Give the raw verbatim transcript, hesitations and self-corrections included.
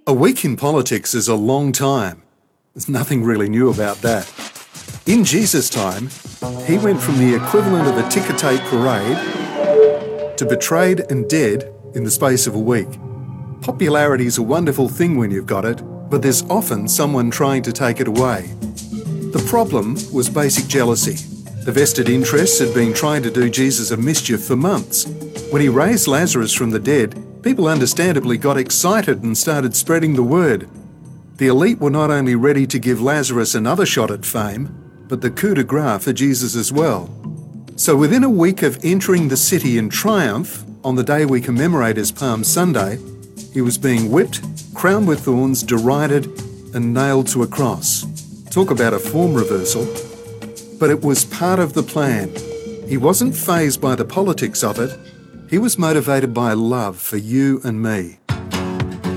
A week in politics is a long time. There's nothing really new about that. In Jesus' time, he went from the equivalent of a ticker tape parade to betrayed and dead in the space of a week. Popularity is a wonderful thing when you've got it, but there's often someone trying to take it away. The problem was basic jealousy. The vested interests had been trying to do Jesus a mischief for months. When he raised Lazarus from the dead, people understandably got excited and started spreading the word. The elite were not only ready to give Lazarus another shot at fame, but the coup de grace for Jesus as well. So within a week of entering the city in triumph, on the day we commemorate as Palm Sunday, he was being whipped, crowned with thorns, derided, and nailed to a cross. Talk about a form reversal. But it was part of the plan. He wasn't fazed by the politics of it. He was motivated by love for you and me.